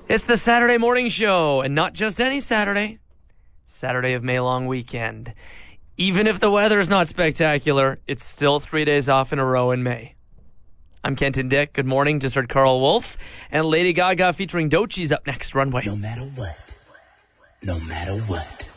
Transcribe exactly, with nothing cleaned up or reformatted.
It's the Saturday morning show, and not just any Saturday. Saturday of May long weekend. Even if the weather is not spectacular, it's still three days off in a row in May. I'm Kenton Dick. Good morning. Just heard Carl Wolf and Lady Gaga featuring Doechie's up next. Runway. No matter what. No matter what.